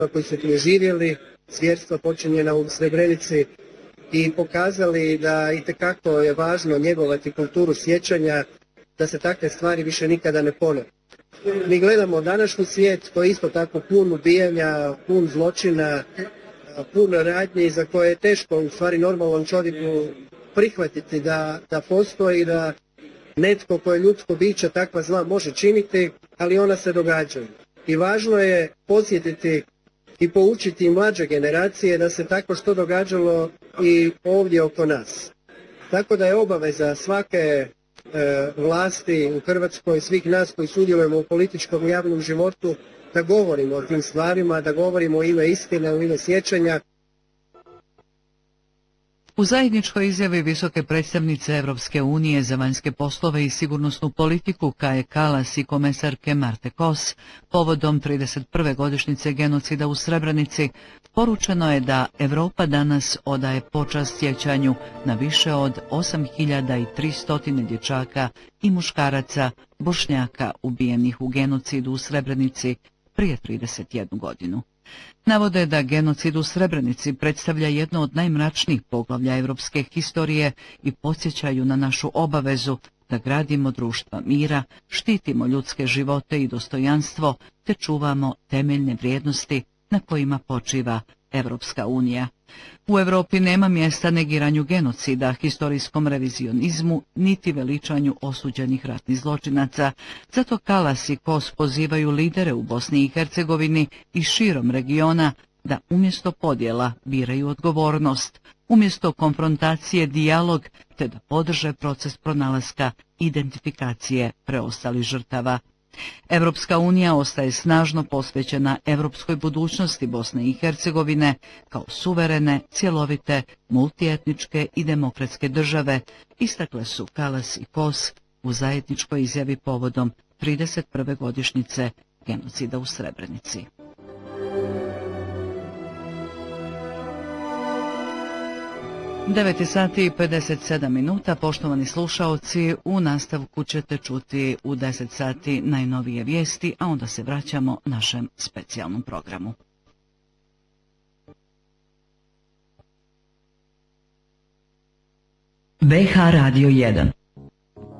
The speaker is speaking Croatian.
koji su preživjeli zvjerstva počinjena u Srebrenici i pokazali da itekako je važno njegovati kulturu sjećanja, da se takve stvari više nikada ne ponove. Mi gledamo današnji svijet koji je isto tako pun ubijanja, pun zločina, pun radnji za koje je teško u stvari normalnom čovjeku prihvatiti da postoji, da netko koje je ljudsko biće takva zla može činiti, ali ona se događaju. I važno je posjetiti i poučiti mlađe generacije da se tako što događalo i ovdje oko nas. Tako da je obaveza svake vlasti u Hrvatskoj, svih nas koji sudjelujemo u političkom i javnom životu, da govorimo o tim stvarima, da govorimo u ime istine, u ime sjećanja. U zajedničkoj izjavi visoke predstavnice Europske unije za vanjske poslove i sigurnosnu politiku Kaje Kallas i komesarke Marte Kos povodom 31. godišnjice genocida u Srebrenici poručeno je da Europa danas odaje počast sjećanju na više od 8300 dječaka i muškaraca Bošnjaka ubijenih u genocidu u Srebrenici prije 31 godinu. Navode da genocid u Srebrenici predstavlja jedno od najmračnijih poglavlja europske historije i podsjećaju na našu obavezu da gradimo društva mira, štitimo ljudske živote i dostojanstvo te čuvamo temeljne vrijednosti na kojima počiva Europska unija. U Europi nema mjesta negiranju genocida, historijskom revizionizmu, niti veličanju osuđenih ratnih zločinaca. Zato Kallas i Kos pozivaju lidere u Bosni i Hercegovini i širom regiona da umjesto podjela biraju odgovornost, umjesto konfrontacije dijalog, te da podrže proces pronalaska identifikacije preostalih žrtava. Europska unija ostaje snažno posvećena europskoj budućnosti Bosne i Hercegovine kao suverene, cjelovite, multietničke i demokratske države, istakle su Kallas i Kos u zajedničkoj izjavi povodom 31. godišnjice genocida u Srebrenici. 9:57, poštovani slušaoci, u nastavku ćete čuti u 10 sati najnovije vijesti, a onda se vraćamo našem specijalnom programu. BH Radio 1